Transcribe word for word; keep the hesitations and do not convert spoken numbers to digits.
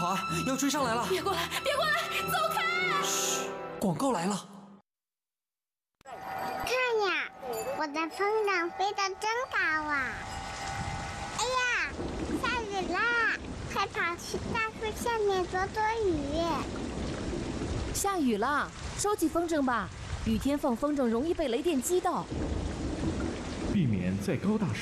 团要追上来了！ 别过来，别过来，走开！ 嘘，广告来了。 看呀，我的风筝飞得真高啊！哎呀，下雨啦！快跑去大树下面躲躲雨。 下雨了，收起风筝吧。雨天放风筝容易被雷电击到。 避免在高大